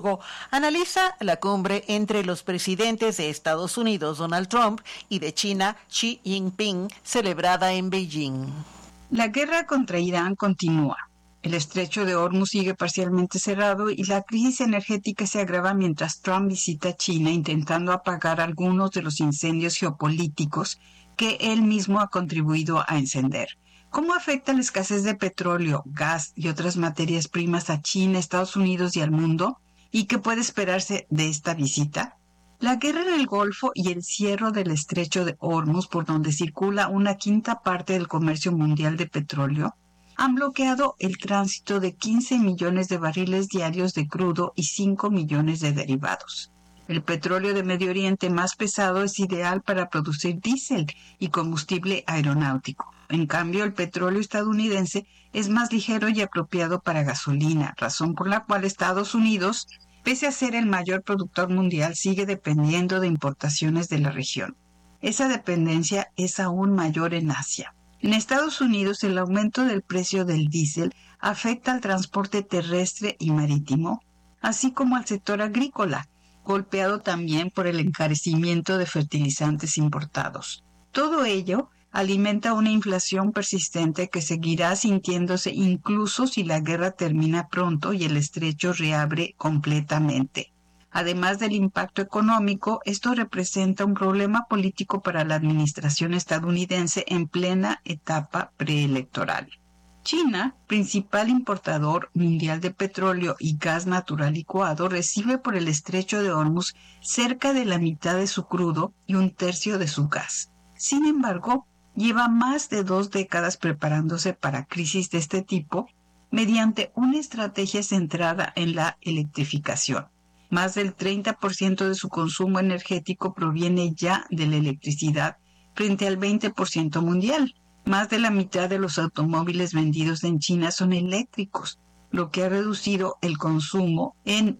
Analiza la cumbre entre los presidentes de Estados Unidos, Donald Trump, y de China, Xi Jinping, celebrada en Beijing. La guerra contra Irán continúa. El estrecho de Hormuz sigue parcialmente cerrado y la crisis energética se agrava mientras Trump visita China intentando apagar algunos de los incendios geopolíticos que él mismo ha contribuido a encender. ¿Cómo afecta la escasez de petróleo, gas y otras materias primas a China, Estados Unidos y al mundo? ¿Y qué puede esperarse de esta visita? La guerra en el Golfo y el cierre del estrecho de Hormuz, por donde circula una quinta parte del comercio mundial de petróleo, han bloqueado el tránsito de 15 millones de barriles diarios de crudo y 5 millones de derivados. El petróleo de Medio Oriente más pesado es ideal para producir diésel y combustible aeronáutico. En cambio, el petróleo estadounidense es más ligero y apropiado para gasolina, razón por la cual Estados Unidos, pese a ser el mayor productor mundial, sigue dependiendo de importaciones de la región. Esa dependencia es aún mayor en Asia. En Estados Unidos, el aumento del precio del diésel afecta al transporte terrestre y marítimo, así como al sector agrícola, golpeado también por el encarecimiento de fertilizantes importados. Todo ello alimenta una inflación persistente que seguirá sintiéndose incluso si la guerra termina pronto y el estrecho reabre completamente. Además del impacto económico, esto representa un problema político para la administración estadounidense en plena etapa preelectoral. China, principal importador mundial de petróleo y gas natural licuado, recibe por el estrecho de Hormuz cerca de la mitad de su crudo y un tercio de su gas. Sin embargo, lleva más de 2 décadas preparándose para crisis de este tipo mediante una estrategia centrada en la electrificación. Más del 30% de su consumo energético proviene ya de la electricidad frente al 20% mundial. Más de la mitad de los automóviles vendidos en China son eléctricos, lo que ha reducido el consumo en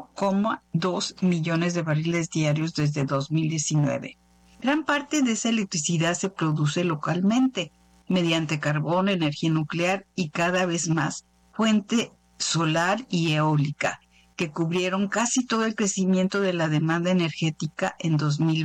1,2 millones de barriles diarios desde 2019. Gran parte de esa electricidad se produce localmente, mediante carbón, energía nuclear y cada vez más fuente solar y eólica, que cubrieron casi todo el crecimiento de la demanda energética en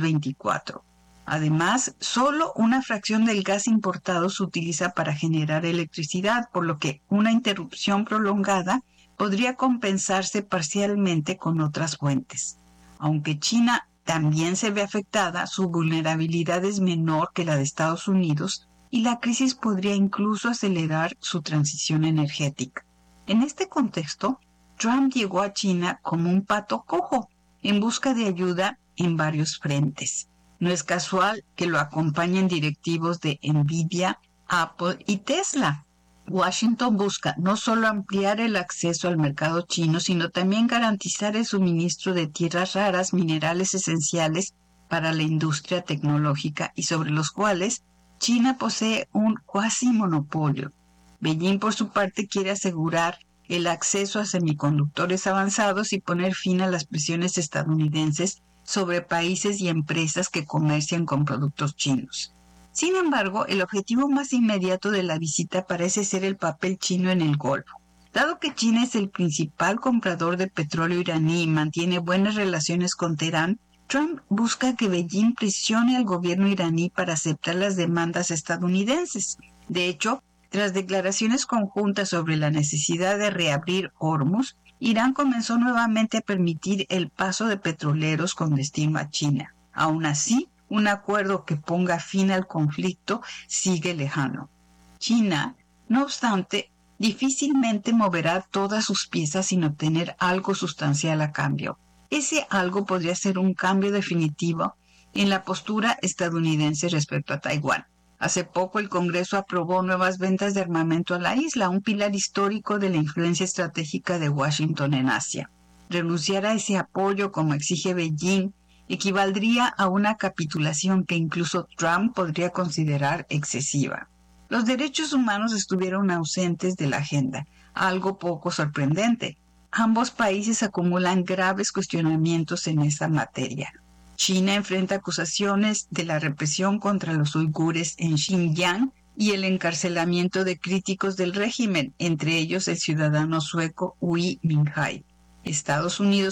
2024. Además, solo una fracción del gas importado se utiliza para generar electricidad, por lo que una interrupción prolongada podría compensarse parcialmente con otras fuentes. Aunque China también se ve afectada, su vulnerabilidad es menor que la de Estados Unidos y la crisis podría incluso acelerar su transición energética. En este contexto, Trump llegó a China como un pato cojo, en busca de ayuda en varios frentes. No es casual que lo acompañen directivos de Nvidia, Apple y Tesla. Washington busca no solo ampliar el acceso al mercado chino, sino también garantizar el suministro de tierras raras, minerales esenciales para la industria tecnológica y sobre los cuales China posee un cuasi monopolio. Beijing, por su parte, quiere asegurar el acceso a semiconductores avanzados y poner fin a las presiones estadounidenses sobre países y empresas que comercian con productos chinos. Sin embargo, el objetivo más inmediato de la visita parece ser el papel chino en el Golfo. Dado que China es el principal comprador de petróleo iraní y mantiene buenas relaciones con Teherán, Trump busca que Beijing presione al gobierno iraní para aceptar las demandas estadounidenses. De hecho, tras declaraciones conjuntas sobre la necesidad de reabrir Hormuz, Irán comenzó nuevamente a permitir el paso de petroleros con destino a China. Aún así, un acuerdo que ponga fin al conflicto sigue lejano. China, no obstante, difícilmente moverá todas sus piezas sin obtener algo sustancial a cambio. Ese algo podría ser un cambio definitivo en la postura estadounidense respecto a Taiwán. Hace poco el Congreso aprobó nuevas ventas de armamento a la isla, un pilar histórico de la influencia estratégica de Washington en Asia. Renunciar a ese apoyo, como exige Beijing, equivaldría a una capitulación que incluso Trump podría considerar excesiva. Los derechos humanos estuvieron ausentes de la agenda, algo poco sorprendente. Ambos países acumulan graves cuestionamientos en esta materia. China enfrenta acusaciones de la represión contra los uigures en Xinjiang y el encarcelamiento de críticos del régimen, entre ellos el ciudadano sueco Gui Minhai. Estados Unidos